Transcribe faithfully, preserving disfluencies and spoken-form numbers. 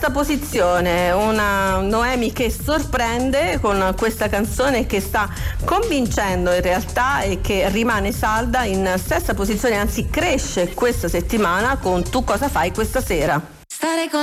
Posizione, una Noemi che sorprende con questa canzone che sta convincendo in realtà e che rimane salda in sesta posizione, anzi cresce questa settimana con Tu cosa fai questa sera. Stare con